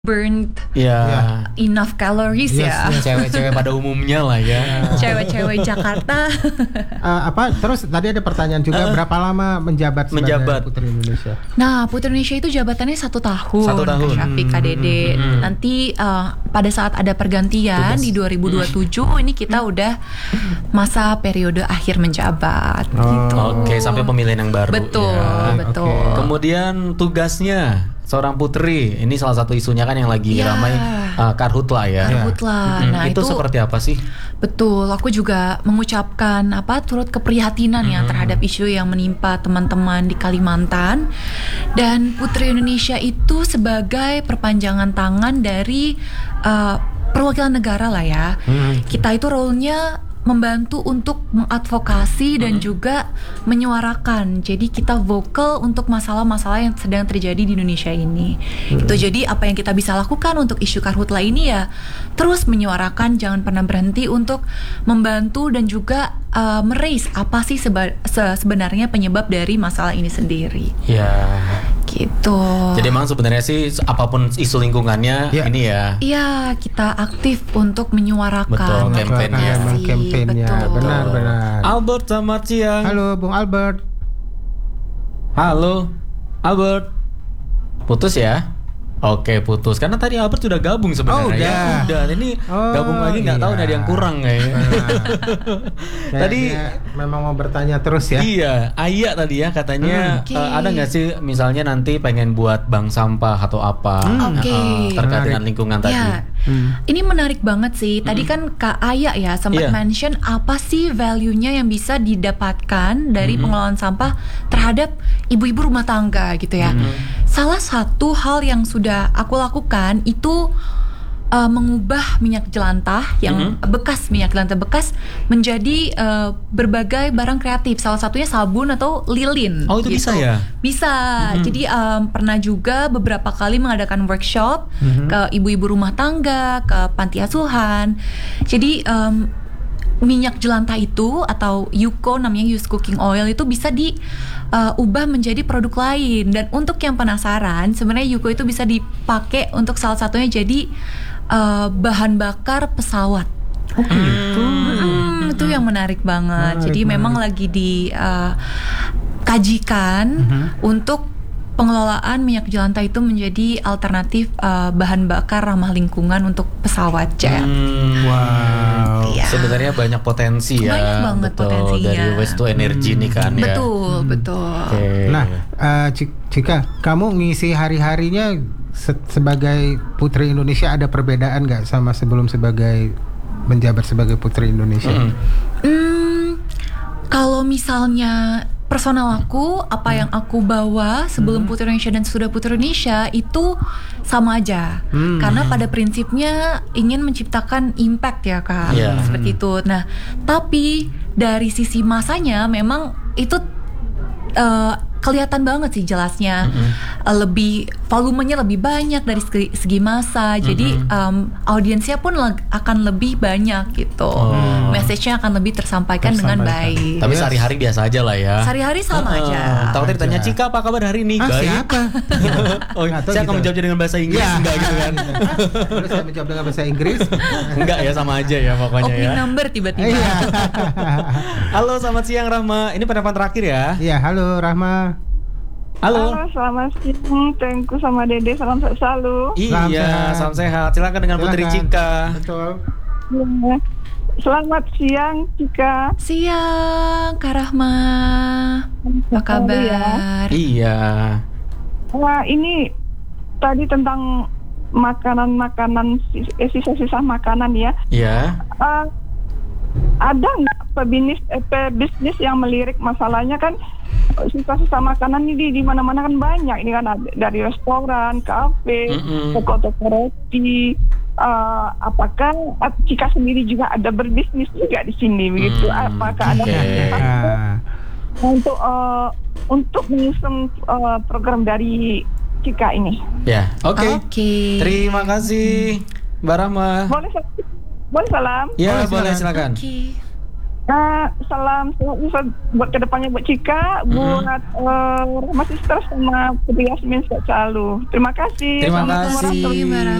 burn Ya. enough calories ya. Cewek-cewek pada umumnya lah ya. Cewek-cewek Jakarta. Terus tadi ada pertanyaan juga, berapa lama menjabat sebagai Putri Indonesia? Nah, Putri Indonesia itu jabatannya 1 tahun. 1 tahun. Kak Syafiq, Kak Dede. Nanti pada saat ada pergantian di 2027 ini kita udah masa periode akhir menjabat. Gitu. Oke, sampai pemilihan yang baru. Betul, ya. betul. Kemudian tugasnya seorang putri, ini salah satu isunya kan yang lagi ramai Karhutla ya. Karhutla. Nah, itu seperti apa sih? Betul, aku juga mengucapkan turut keprihatinan ya terhadap isu yang menimpa teman-teman di Kalimantan. Dan Putri Indonesia itu sebagai perpanjangan tangan dari perwakilan negara lah ya. Kita itu role-nya membantu untuk mengadvokasi dan juga menyuarakan. Jadi kita vokal untuk masalah-masalah yang sedang terjadi di Indonesia ini. Itu jadi apa yang kita bisa lakukan untuk isu Karhutla ini ya terus menyuarakan, jangan pernah berhenti untuk membantu dan juga meraise apa sih sebenarnya penyebab dari masalah ini sendiri. Ya. Gitu. Jadi memang sebenarnya sih apapun isu lingkungannya ini ya. Iya, kita aktif untuk menyuarakan. Betul, kampanye. Kampanye-nya. Benar-benar. Albert, selamat siang. Halo, Bung Albert. Halo, Albert. Putus ya? Oke, putus. Karena tadi Albert sudah gabung sebenarnya. Udah. Ini gabung lagi nggak tahu ada yang kurang kayaknya. Tadi memang mau bertanya terus ya. Iya, Aya tadi ya katanya ada nggak sih misalnya nanti pengen buat bank sampah atau apa terkait dengan lingkungan tadi. Ini menarik banget sih. Tadi kan Kak Aya ya sempat mention apa sih value-nya yang bisa didapatkan dari pengelolaan sampah terhadap ibu-ibu rumah tangga gitu ya. Salah satu hal yang sudah aku lakukan itu mengubah minyak jelantah yang bekas, minyak jelantah bekas menjadi berbagai barang kreatif. Salah satunya sabun atau lilin. Oh, itu gitu. bisa ya? Bisa. Jadi pernah juga beberapa kali mengadakan workshop ke ibu-ibu rumah tangga, ke panti asuhan. Jadi minyak jelantah itu atau Yuko, namanya used cooking oil, itu bisa diubah menjadi produk lain. Dan untuk yang penasaran, sebenarnya Yuko itu bisa dipakai untuk salah satunya jadi bahan bakar pesawat. Itu yang menarik banget. Jadi memang lagi dikajikan untuk pengelolaan minyak jelantah itu menjadi alternatif bahan bakar ramah lingkungan untuk pesawat jet. Wow. Ya. Sebenarnya banyak potensi ya. Banyak banget potensinya. Dari waste to energy nih kan ya. Betul, betul. Nah, Cika, kamu ngisi hari-harinya sebagai Putri Indonesia ada perbedaan nggak sama sebelum menjabat sebagai Putri Indonesia? Kalau misalnya personal aku, apa yang aku bawa sebelum Putri Indonesia dan sudah Putri Indonesia itu sama aja. Karena pada prinsipnya ingin menciptakan impact ya Kak, seperti itu. Nah, tapi dari sisi masanya memang itu kelihatan banget sih jelasnya. Volumenya lebih banyak dari segi masa. Jadi audiensnya pun akan lebih banyak gitu. Message-nya akan lebih tersampaikan dengan baik. Tapi sehari-hari biasa aja lah ya. Sehari-hari sama aja. Tahu ditanya Cika apa kabar hari ini? Baik. Siapa? Saya akan menjawabnya dengan bahasa Inggris enggak gitu kan. Terus saya menjawab dengan bahasa Inggris? Enggak ya, sama aja ya pokoknya ya. Number tiba-tiba. Halo, selamat siang Rahma. Ini pendapat terakhir ya. Iya, halo Rahma. Halo, selamat siang. Tengku sama Dede, salam sehat selalu. Iya, salam sehat. Silakan dengan Putri Cika. Betul. Selamat siang, Cika. Siang, Kak Rahma. Apa kabar? Iya. Wah, ini tadi tentang makanan-makanan, sisa-sisa makanan ya. Iya. Ada nggak pebisnis yang melirik masalahnya kan? Sisa-sisa makanan ini di mana-mana kan banyak. Ini kan dari restoran, kafe, toko-toko roti. Apakah Cika sendiri juga ada berbisnis juga di sini begitu? Apakah ada untuk mengusung program dari Cika ini? Ya, oke. Terima kasih, Mbak Rahma. Boleh salam? Ya, boleh silakan. Salam buat kedepannya buat Cika, buat Rahma Sister sama Putri Yasmin sehat selalu. Terima kasih. Terima kasih.